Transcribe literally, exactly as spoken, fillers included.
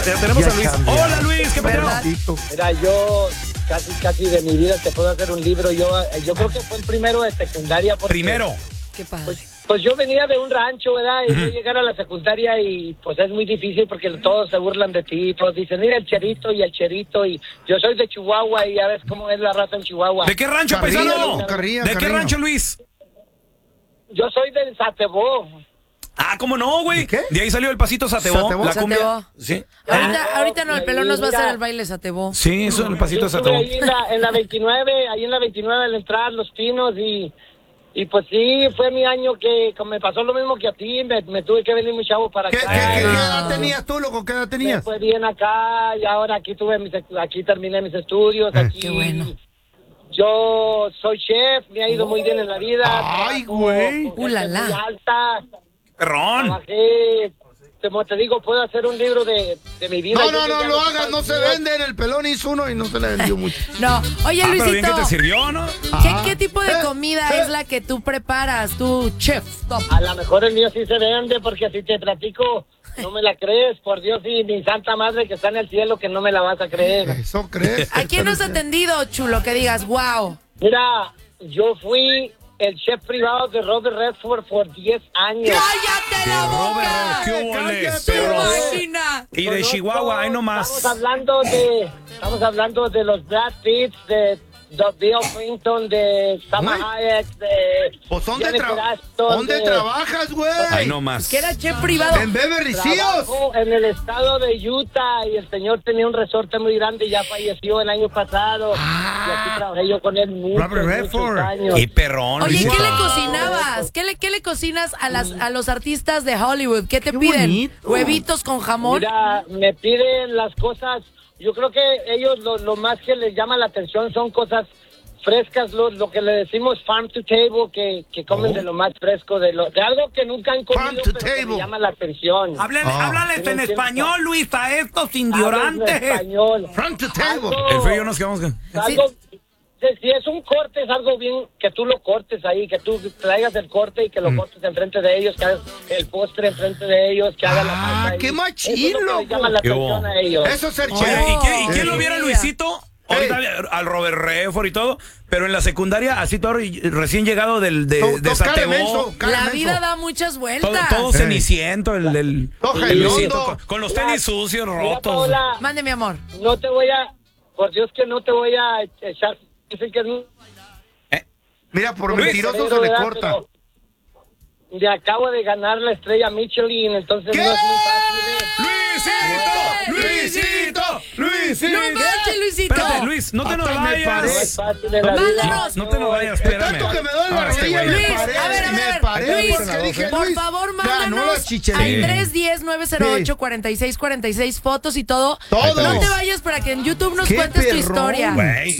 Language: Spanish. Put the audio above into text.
ya tenemos ya a Luis. cambió. Hola, Luis, ¿qué pasó? Mira, yo casi, casi de mi vida te puedo hacer un libro. Yo, yo creo que fue el primero de secundaria. Porque, Primero. Qué padre. Pues, pues yo venía de un rancho, ¿verdad? Y uh-huh. llegar a la secundaria y pues es muy difícil porque todos se burlan de ti. Todos dicen, mira el Cherito y el Cherito. Y yo soy de Chihuahua y ya ves cómo es la raza en Chihuahua. ¿De qué rancho, Carrillo, paisano? Carrillo, ¿De qué Carrillo. rancho, Luis? Yo soy del Satebó. Ah, ¿cómo no, güey? ¿Qué? De ahí salió el pasito Satebó. ¿Satebó? La cumbia. Satebó. Sí. Ahorita, ahorita no, el pelón nos va a Mira. hacer el baile Satebó. Sí, eso es el pasito Yo de estuve Satebó. ahí en la, en la veintinueve, ahí en la veintinueve al entrar Los Pinos y, y pues sí, fue mi año que como me pasó lo mismo que a ti, me, me tuve que venir muy chavo para ¿Qué, acá. qué, qué, qué no. edad tenías tú, loco? ¿Qué edad Me tenías? fue bien acá y ahora aquí tuve mis, aquí terminé mis estudios, Eh. aquí. Qué bueno. Yo soy chef, me ha ido muy bien en la vida. Ay, trabajo güey. con Uh, la, gente la. muy alta. Perrón. Trabajé, como te digo, puedo hacer un libro de, de mi vida. No, Yo no, llegué no a lo los hagas, no se Estados venden. El pelón hizo uno y no se le vendió mucho. No. Oye, Ah, pero bien Luisito, que te sirvió, ¿no? ¿qué, Ah. qué tipo de Eh, comida eh. es la que tú preparas, tú, chef? Top. A lo mejor el mío sí se vende, porque si te platico, no me la crees. Por Dios y mi santa madre que está en el cielo, que no me la vas a creer. ¿Eso crees? ¿A quién no has atendido, chulo? Que digas, wow. Mira, yo fui el chef privado de Robert Redford por diez años. ¡Cállate la boca! Robert, ¿qué hubo, cállate, perro? Máquina. Y de Conozco- Chihuahua, ahí nomás. Estamos hablando de, estamos hablando de los Brad Pitts, de, de Bill Clinton, de Salma Uy. Hayek, de Pues, ¿dónde, Jennifer tra- Aniston, ¿dónde de- trabajas, güey? Ahí nomás. Que era chef privado. En Beverly Hills. Trabajo en el estado de Utah y el señor tenía un resorte muy grande y ya falleció el año pasado. Ah. y aquí trabajé yo con él muchos, Robert muchos Redford. años. Y perrón, Oye, Luisito. ¿qué le cocinabas? ¿Qué le, qué le cocinas a, las, a los artistas de Hollywood? ¿Qué te Qué piden? bonito. ¿Huevitos con jamón? Mira, me piden las cosas, yo creo que ellos lo, lo más que les llama la atención son cosas frescas, lo, lo que le decimos farm to table, que, que comen Oh. de lo más fresco, de lo de algo que nunca han comido, Farm to pero que table. me llama la atención. Háblale, Ah. háblales en español, Luis, a estos Hablo en ignorantes. español. Front to table. Algo- El feo y yo nos quedamos con... algo, si, si es un corte, es algo bien que tú lo cortes ahí, que tú traigas el corte y que lo Mm. cortes enfrente de ellos, que hagas el postre enfrente de ellos, que hagas la Ah, pasta ahí. qué machín, Eso es lo que loco. les llama la ¿Qué hubo? atención a ellos. Eso es ser Oye, chef. ¿y, quién, y quién Sí. lo viera, Luisito? Ahorita al Robert Redford y todo, pero en la secundaria, así todo recién llegado del, de, Todo- de todo cara de Satebó. menso, cara de La menso. vida da muchas Todo, vueltas. todo Ey. ceniciento, el, el, Todo el Luisito, hediondo. con, con los tenis sucios, Mira, rotos. Paola, Mande, mi amor. no te voy a, por Dios que no te voy a echar, dicen que es un Mira, por Luis. mentiroso se le ¿verdad? corta. Pero me acabo de ganar la estrella Michelin, entonces ¿Qué? no es muy fácil. ¿eh? ¡Luisito! ¡Luisito! ¡Luisito! No manches, Luisito. Espérate, Luis, no te nos Hasta me vayas. paré. No es fácil en la vida. Mándanos. No te nos vayas, Es espérame. tanto que me doy la Ah, este rodilla y güey. me Luis, paré. a ver, a me ver, paré Luis, porque dije, por Luis, favor, ganó la mándanos al chicharilla. tres uno cero nueve cero ocho cuatro seis cuatro seis fotos y todo. Todo. No te vayas para que en YouTube nos Qué cuentes tu perrón. historia. Güey,